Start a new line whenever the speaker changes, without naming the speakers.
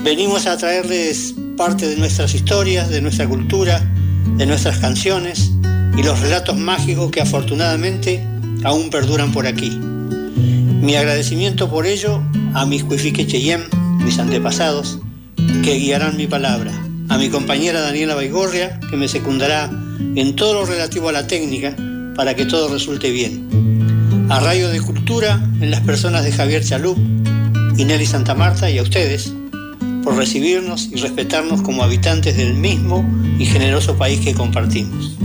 Venimos a traerles parte de nuestras historias, de nuestra cultura, de nuestras canciones y los relatos mágicos que afortunadamente aún perduran por aquí. Mi agradecimiento por ello a mis Cuifique Cheyenne, mis antepasados, que guiarán mi palabra, a mi compañera Daniela Baigorria, que me secundará en todo lo relativo a la técnica para que todo resulte bien, a Radio de Cultura en las personas de Javier Chalup y Nelly Santa Marta, y a ustedes por recibirnos y respetarnos como habitantes del mismo y generoso país que compartimos.